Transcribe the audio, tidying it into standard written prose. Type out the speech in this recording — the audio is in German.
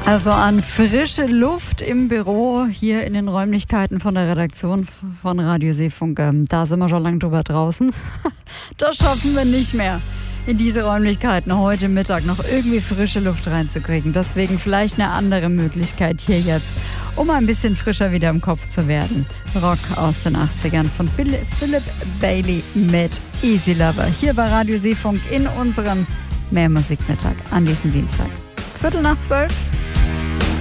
Also an frische Luft im Büro, hier in den Räumlichkeiten von der Redaktion von Radio Seefunk. Da sind wir schon lange drüber draußen. Das schaffen wir nicht mehr, in diese Räumlichkeiten heute Mittag noch irgendwie frische Luft reinzukriegen. Deswegen vielleicht eine andere Möglichkeit hier jetzt, um ein bisschen frischer wieder im Kopf zu werden. Rock aus den 80ern von Philip Bailey mit Easy Lover. Hier bei Radio Seefunk in unserem Mehrmusikmittag an diesem Dienstag. 11:45.